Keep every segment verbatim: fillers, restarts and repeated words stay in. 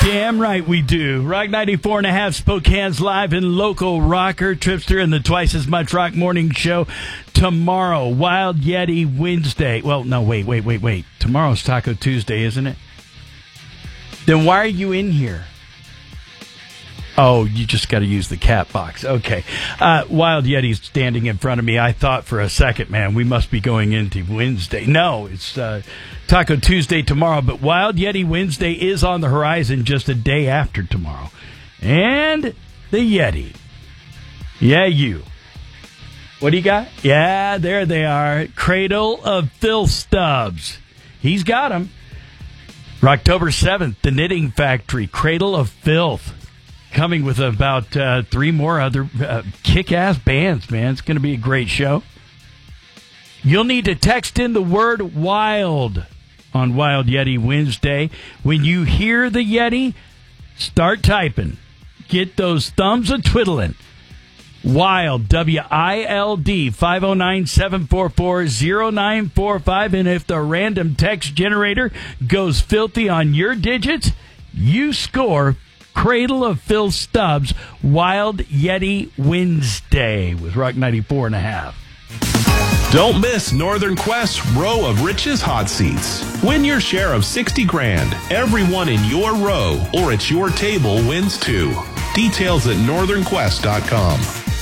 Damn right we do. Rock ninety-four and a half, Spokane's live and local rocker, Tripster, and the Twice as Much Rock Morning Show tomorrow. Wild Yeti Wednesday. Well, no, wait, wait, wait, wait. Tomorrow's Taco Tuesday, isn't it? Then why are you in here? Oh, you just got to use the cat box. Okay. Uh, Wild Yeti's standing in front of me. I thought for a second, man, we must be going into Wednesday. No, it's uh, Taco Tuesday tomorrow, but Wild Yeti Wednesday is on the horizon just a day after tomorrow. And the Yeti. Yeah, you. What do you got? Yeah, there they are. Cradle of Filth Stubs. He's got them. For October seventh, The Knitting Factory, Cradle of Filth. Coming with about uh, three more other uh, kick-ass bands, man. It's going to be a great show. You'll need to text in the word WILD on Wild Yeti Wednesday. When you hear the Yeti, start typing. Get those thumbs a-twiddling. WILD, W I L D, five oh nine, seven four four, oh nine four five. And if the random text generator goes filthy on your digits, you score Cradle of Phil Stubbs, Wild Yeti Wednesday with Rock ninety-four and a half. Don't miss Northern Quest's row of Riches hot seats. Win your share of sixty grand. Everyone in your row or at your table wins too. Details at northern quest dot com.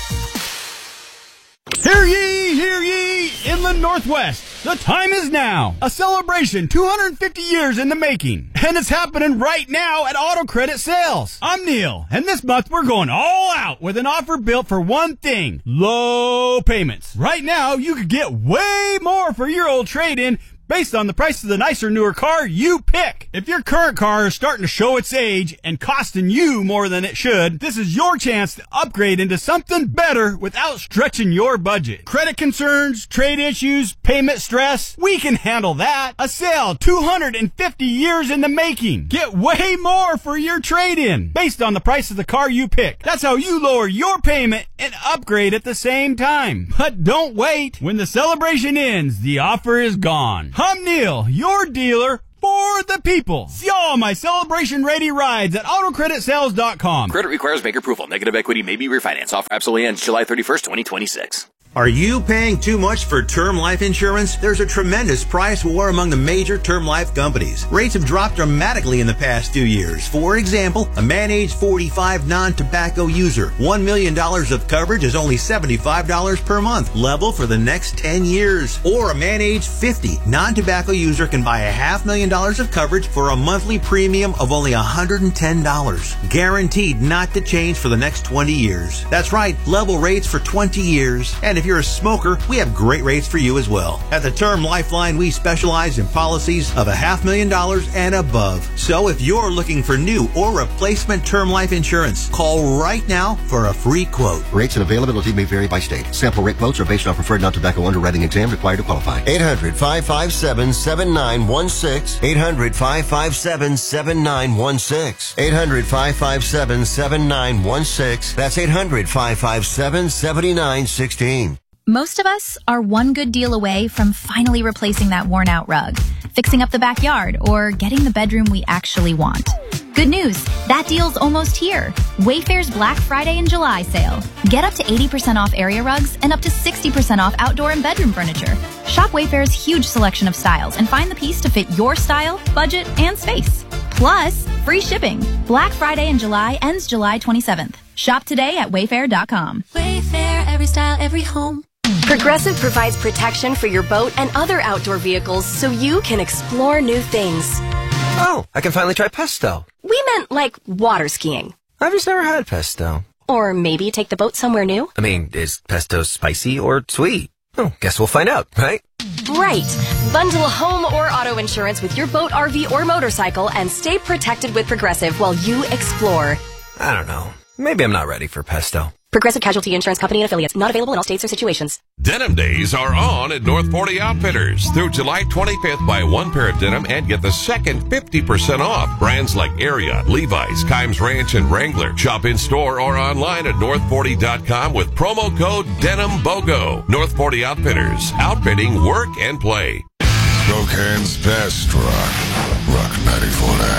Hear ye, hear ye, in the Northwest. The time is now. A celebration two hundred fifty years in the making. And it's happening right now at Auto Credit Sales. I'm Neil, and this month we're going all out with an offer built for one thing: low payments. Right now, you could get way more for your old trade-in based on the price of the nicer, newer car you pick. If your current car is starting to show its age and costing you more than it should, this is your chance to upgrade into something better without stretching your budget. Credit concerns, trade issues, payment stress, we can handle that. A sale two hundred fifty years in the making. Get way more for your trade-in based on the price of the car you pick. That's how you lower your payment and upgrade at the same time. But don't wait. When the celebration ends, the offer is gone. I'm Neil, your dealer for the people. See all my celebration-ready rides at auto credit sales dot com. Credit requires bank approval. Negative equity may be refinanced. Offer absolutely ends July thirty-first, twenty twenty-six. Are you paying too much for term life insurance? There's a tremendous price war among the major term life companies. Rates have dropped dramatically in the past two years. For example, a man age forty-five non-tobacco user, one million dollars of coverage is only seventy-five dollars per month, level for the next ten years. Or a man age fifty non-tobacco user can buy a half million dollars of coverage for a monthly premium of only one hundred ten dollars. Guaranteed not to change for the next twenty years. That's right, level rates for twenty years. And if you're a smoker, we have great rates for you as well. At the Term Lifeline, we specialize in policies of a half million dollars and above. So if you're looking for new or replacement term life insurance, call right now for a free quote. Rates and availability may vary by state. Sample rate quotes are based on preferred non-tobacco underwriting exam required to qualify. eight hundred, five five seven, seven nine one six. eight hundred, five five seven, seven nine one six. eight hundred, five five seven, seven nine one six. That's eight hundred, five five seven, seven nine one six. Most of us are one good deal away from finally replacing that worn-out rug, fixing up the backyard, or getting the bedroom we actually want. Good news, that deal's almost here. Wayfair's Black Friday and July sale. Get up to eighty percent off area rugs and up to sixty percent off outdoor and bedroom furniture. Shop Wayfair's huge selection of styles and find the piece to fit your style, budget, and space. Plus, free shipping. Black Friday in July ends July twenty-seventh. Shop today at wayfair dot com. Wayfair, every style, every home. Progressive provides protection for your boat and other outdoor vehicles so you can explore new things. Oh, I can finally try pesto. We meant like water skiing. I've just never had pesto. Or maybe take the boat somewhere new. I mean, is pesto spicy or sweet? Oh, guess we'll find out, right? Right. Bundle home or auto insurance with your boat, R V, or motorcycle and stay protected with Progressive while you explore. I don't know. Maybe I'm not ready for pesto. Progressive Casualty Insurance Company and affiliates. Not available in all states or situations. Denim days are on at North Forty Outfitters. Through July twenty-fifth, buy one pair of denim and get the second fifty percent off. Brands like Area, Levi's, Kimes Ranch, and Wrangler. Shop in store or online at north forty dot com with promo code DenimBOGO. North Forty Outfitters. Outfitting work and play. Spokane's best rock. Rock ninety-four.